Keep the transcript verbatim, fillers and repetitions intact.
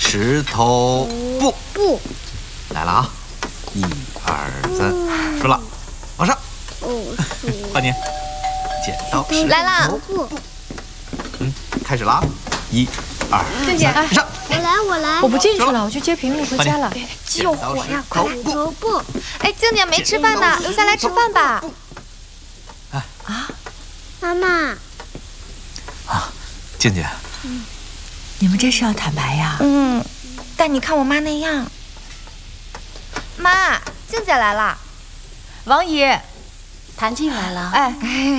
石头布。 布。 来了啊！一二三，输了，往上。 哦，输。 换你。剪刀石头来啦！ 嗯，开始了啊！一、二、 郑姐， 上。 我来，我来。 我不进去了，我去接平，我回家了。 救火呀！快石头布。 哎，静姐没吃饭呢，留下来吃饭吧。 啊啊！ 妈妈。 啊，静静。 嗯。你们这是要坦白呀？ 嗯。但你看我妈那样。妈，静姐来了。 王姨， 谭静来了。 哎。